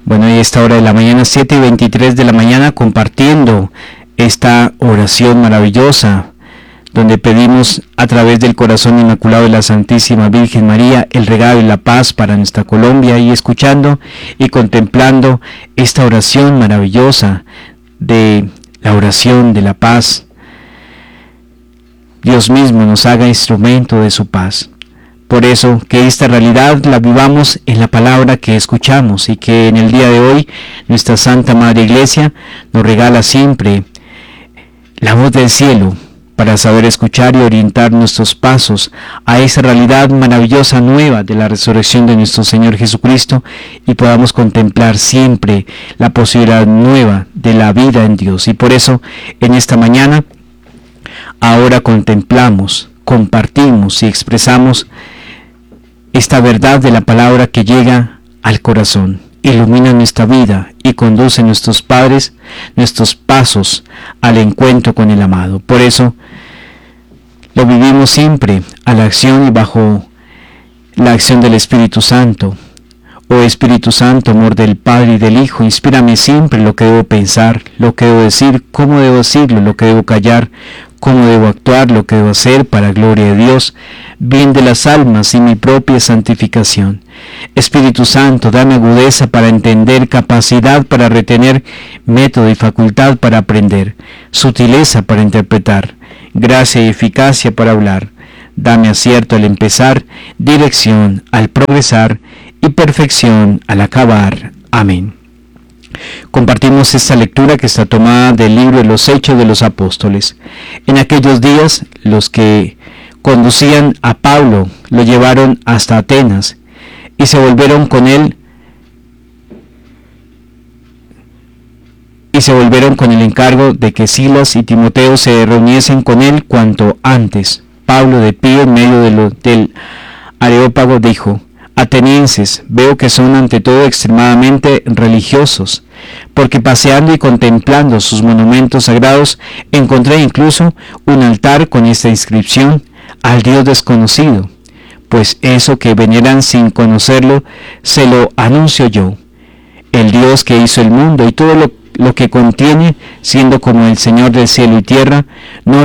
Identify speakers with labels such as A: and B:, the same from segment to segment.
A: Bueno, y a esta hora de la mañana, 7:23 de la mañana, compartiendo esta oración maravillosa, donde pedimos a través del corazón inmaculado de la Santísima Virgen María el regalo y la paz para nuestra Colombia, y escuchando y contemplando esta oración maravillosa de la oración de la paz. Dios mismo nos haga instrumento de su paz. Por eso, que esta realidad la vivamos en la palabra que escuchamos, y que en el día de hoy nuestra Santa Madre Iglesia nos regala siempre la voz del cielo para saber escuchar y orientar nuestros pasos a esa realidad maravillosa nueva de la resurrección de nuestro Señor Jesucristo, y podamos contemplar siempre la posibilidad nueva de la vida en Dios. Y por eso, en esta mañana, ahora contemplamos, compartimos y expresamos esta verdad de la palabra que llega al corazón, ilumina nuestra vida y conduce nuestros pasos al encuentro con el amado. Por eso lo vivimos siempre a la acción y bajo la acción del Espíritu Santo. Oh Espíritu Santo, amor del Padre y del Hijo, inspírame siempre lo que debo pensar, lo que debo decir, cómo debo decirlo, lo que debo callar, cómo debo actuar, lo que debo hacer para gloria de Dios, bien de las almas y mi propia santificación. Espíritu Santo, dame agudeza para entender, capacidad para retener, método y facultad para aprender, sutileza para interpretar, gracia y eficacia para hablar. Dame acierto al empezar, dirección al progresar y perfección al acabar. Amén. Compartimos esta lectura que está tomada del libro de los Hechos de los Apóstoles. En aquellos días, los que conducían a Pablo lo llevaron hasta Atenas y se volvieron con él con el encargo de que Silas y Timoteo se reuniesen con él cuanto antes. Pablo, de pie en medio del Areópago, dijo: Atenienses, veo que son ante todo extremadamente religiosos, porque paseando y contemplando sus monumentos sagrados, encontré incluso un altar con esta inscripción: al Dios desconocido. Pues eso que veneran sin conocerlo, se lo anuncio yo. El Dios que hizo el mundo y todo lo que contiene, siendo como el Señor del cielo y tierra, no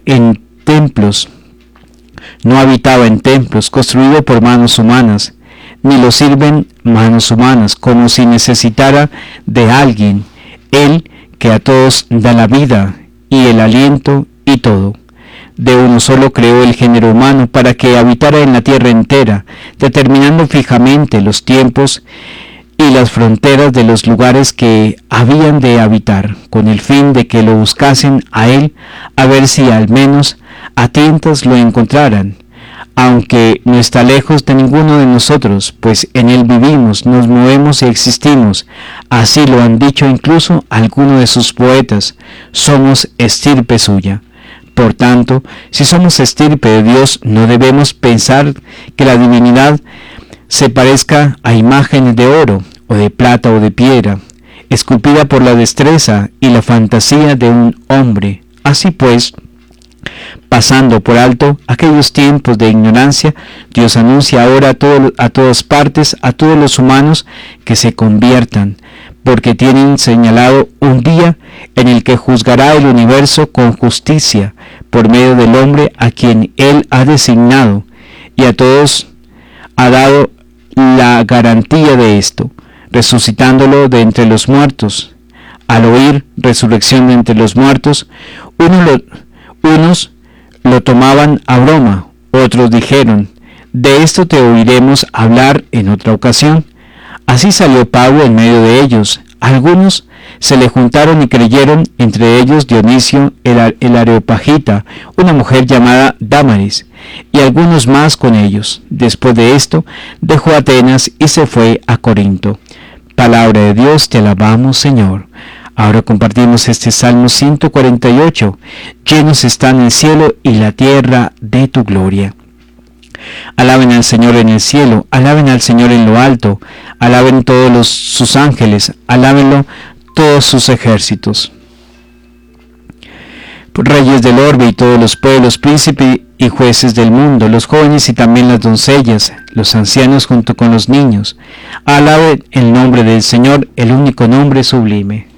A: habitaba en templos construidos por manos humanas, ni lo sirven manos humanas, como si necesitara de alguien, Él que a todos da la vida y el aliento y todo. De uno solo creó el género humano para que habitara en la tierra entera, determinando fijamente los tiempos y las fronteras de los lugares que habían de habitar, con el fin de que lo buscasen a Él, a ver si al menos a tientas lo encontraran, aunque no está lejos de ninguno de nosotros, pues en Él vivimos, nos movemos y existimos. Así lo han dicho incluso algunos de sus poetas: somos estirpe suya. Por tanto, si somos estirpe de Dios, no debemos pensar que la divinidad se parezca a imágenes de oro, o de plata o de piedra, esculpida por la destreza y la fantasía de un hombre. Así pues, pasando por alto aquellos tiempos de ignorancia, Dios anuncia ahora a todas partes, a todos los humanos, que se conviertan, porque tienen señalado un día en el que juzgará el universo con justicia por medio del hombre a quien Él ha designado, y a todos ha dado la garantía de esto, resucitándolo de entre los muertos. Al oír resurrección de entre los muertos, unos lo tomaban a broma, otros dijeron: de esto te oiremos hablar en otra ocasión. Así salió Pablo en medio de ellos. Algunos se le juntaron y creyeron, entre ellos Dionisio el Areopagita, una mujer llamada Dámaris, y algunos más con ellos. Después de esto, dejó Atenas y se fue a Corinto. Palabra de Dios, te alabamos, Señor. Ahora compartimos este Salmo 148. Llenos están el cielo y la tierra de tu gloria. Alaben al Señor en el cielo, alaben al Señor en lo alto, alaben todos sus ángeles, alábenlo todos sus ejércitos. Reyes del orbe y todos los pueblos, príncipes y jueces del mundo, los jóvenes y también las doncellas, los ancianos junto con los niños. Alaben el nombre del Señor, el único nombre sublime.